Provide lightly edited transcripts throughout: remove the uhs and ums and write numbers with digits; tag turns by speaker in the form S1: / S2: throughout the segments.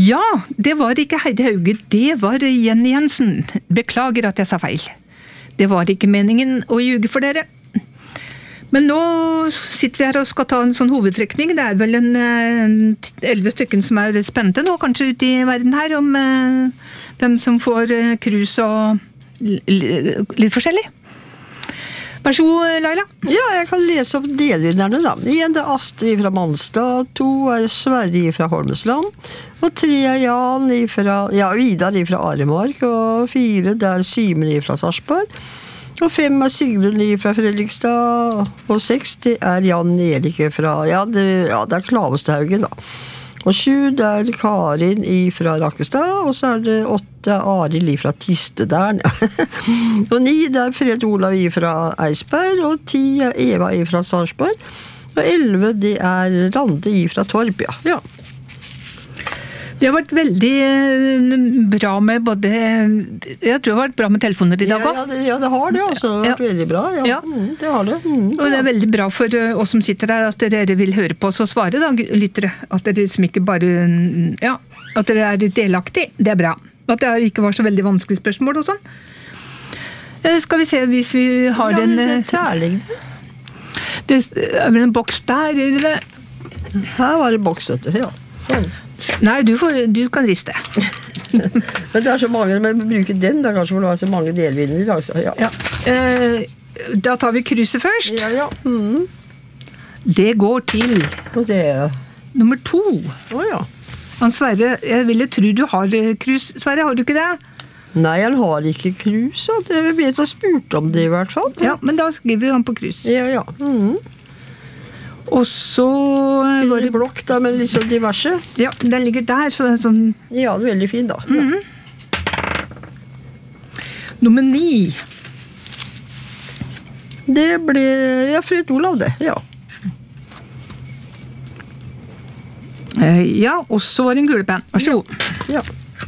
S1: Ja, det var ikke Heidi Hauge, det var Jenny Jensen. Beklager at jeg sa feil. Det var ikke meningen å ljuge for dere. Men nå sitter vi her og skal ta en sånn hovedtrekning. Det er vel en 11 stykken som er spente nå, kanskje ute i verden her, om hvem som får cruise og litt forskjellig. Vær så god, Laila.
S2: Ja, jeg kan lese opp delvinnerne da. 1 er Astrid fra Manstad, 2 er Sverre fra Holmesland, og 3 er Jan Vidar fra Aremark, og 4 det er Symen fra Sarpsborg, og 5 er Sigrun fra Fredrikstad, og 6 det er Jan Erik fra, det er Klavestaugen da. Og 7 det er Karin fra Rakkestad, og så er det 8 Arild fra Tistedalen. Og 9 det er Fred Olav fra Eisberg, og 10 er Eva fra Sarpsborg, og 11 det er Rande fra Torp, ja.
S1: Det har vært veldig bra med både, jeg tror det har vært bra med telefoner i dag også.
S2: Ja, det har det altså. Det har vært veldig bra, ja. Det har det.
S1: Og det er veldig bra for oss som sitter her, at dere vil høre på oss og svare da, lyttere. At dere liksom ikke bare, at dere er delaktig, det er bra. At det ikke var så veldig vanskelig spørsmål og sånn. Skal vi se hvis vi har den...
S2: Ja, det er
S1: det er vel en boks der, eller det?
S2: Her var det boks, vet du, ja. Sånn.
S1: Nei, du kan riste.
S2: Men det er så mange, men bruke den, det er kanskje for å ha så mange delvinner i dag. Ja.
S1: Da tar vi krysset først.
S2: Ja.
S1: Det går til nummer 2.
S2: Ja.
S1: Sverre, jeg ville tro du har krys. Sverre, har du ikke det?
S2: Nei, han har ikke krys. Jeg vet å ha spurt om det i hvert fall.
S1: Ja, men da skriver vi han på krys.
S2: Ja. Og så var det blokk da, men litt sånn diverse. Ja,
S1: den ligger der, så det er sånn...
S2: Ja, det er veldig fin da.
S1: Nummer 9.
S2: Det ble, Fred Olav det, ja.
S1: Ja, og så var det en gulepenn. Vær så god.
S2: Ja.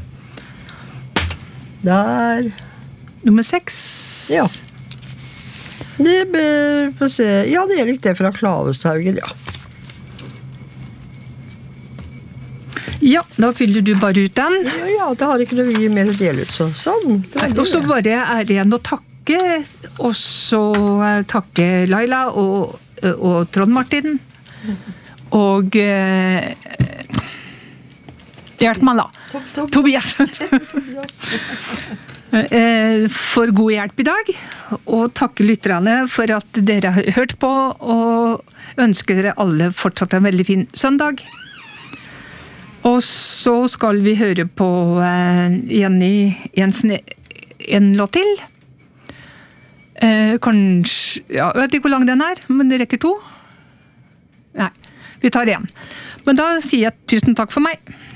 S2: Der.
S1: Nummer 6.
S2: Ja. Det ble, ja, det er ikke det fra Klavestaugen, ja.
S1: Ja, da fyller du bare ut den.
S2: Ja, det har ikke noe mye mer å dele ut, sånn.
S1: Og så bare er det igjen å takke, og så takke Laila og Trond Martin, og hjelp meg da. Tobias. For god hjelp i dag, og takke lytterne for at dere har hørt på, og ønsker dere alle fortsatt en veldig fin søndag. Og så skal vi høre på Jenny Jensen en låt til. Kanskje, jeg vet ikke hvor lang den er, men det rekker 2. Nei, vi tar en. Men da sier jeg tusen takk for meg.